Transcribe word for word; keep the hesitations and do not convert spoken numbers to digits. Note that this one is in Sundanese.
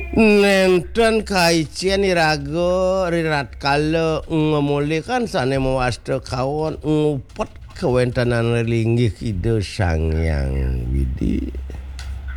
Nenten kaician irago rirat kalo ngemulikan sane mewasta kawon ngupet kewentanan linggih ide sangyang widi